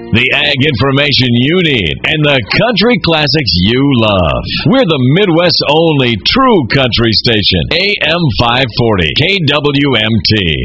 the ag information you need, and the country classics you love. We're the Midwest's only true country station, AM 540, KWMT.